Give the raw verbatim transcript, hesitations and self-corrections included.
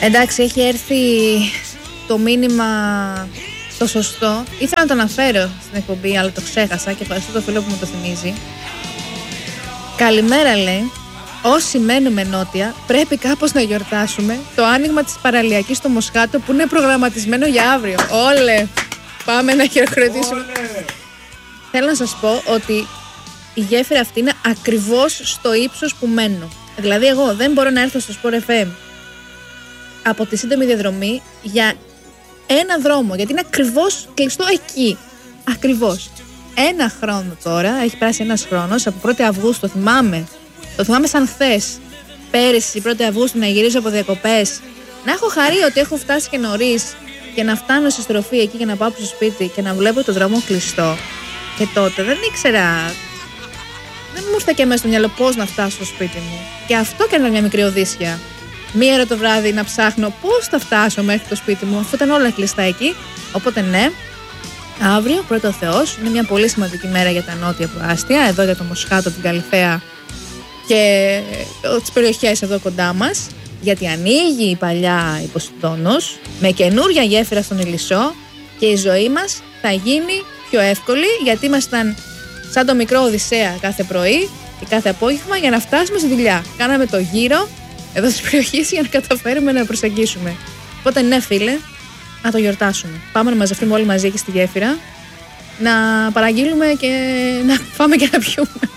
Εντάξει, έχει έρθει το μήνυμα το σωστό. Ήθελα να το αναφέρω στην εκπομπή, αλλά το ξέχασα και ευχαριστώ το φίλο που μου το θυμίζει. Καλημέρα, λέει. Όσοι μένουμε νότια, πρέπει κάπως να γιορτάσουμε το άνοιγμα της παραλιακής στο Μοσχάτο που είναι προγραμματισμένο για αύριο. Όλε! Πάμε να χειροκροτήσουμε. Θέλω να σας πω ότι η γέφυρα αυτή είναι ακριβώς στο ύψος που μένω. Δηλαδή, εγώ δεν μπορώ να έρθω στο Sport εφ εμ από τη σύντομη διαδρομή για ένα δρόμο, γιατί είναι ακριβώς κλειστό εκεί. Ακριβώς. Ένα χρόνο τώρα, έχει περάσει ένας χρόνος, από πρώτη Αυγούστου, το θυμάμαι. Το θυμάμαι σαν χθες. Πέρυσι, πρώτη Αυγούστου, να γυρίζω από διακοπές. Να έχω χαρεί ότι έχω φτάσει και νωρίς και να φτάνω στη στροφή εκεί και να πάω στο σπίτι και να βλέπω το δρόμο κλειστό. Και τότε δεν ήξερα. Δεν μου ήρθε και μέσα στο μυαλό πώς να φτάσω στο σπίτι μου. Και αυτό και ήταν μια μικρή οδύσσια. Μία ώρα το βράδυ να ψάχνω πώς θα φτάσω μέχρι το σπίτι μου, αφού ήταν όλα κλειστά εκεί. Οπότε ναι, αύριο, πρώτο Θεός, είναι μια πολύ σημαντική μέρα για τα νότια προάστια, εδώ για το Μοσχάτο, την Καλυθέα και τις περιοχές εδώ κοντά μας. Γιατί ανοίγει η παλιά η Ποσειδώνος με καινούρια γέφυρα στον Ηλισσό και η ζωή μας θα γίνει πιο εύκολη, γιατί ήμασταν σαν το μικρό Οδυσσέα κάθε πρωί και κάθε απόγευμα για να φτάσουμε στη δουλειά. Κάναμε το γύρο εδώ στις περιοχές για να καταφέρουμε να προσεγγίσουμε. Οπότε ναι, φίλε, να το γιορτάσουμε. Πάμε να μαζευτούμε όλοι μαζί εκεί στη γέφυρα, να παραγγείλουμε και να πάμε και να πιούμε.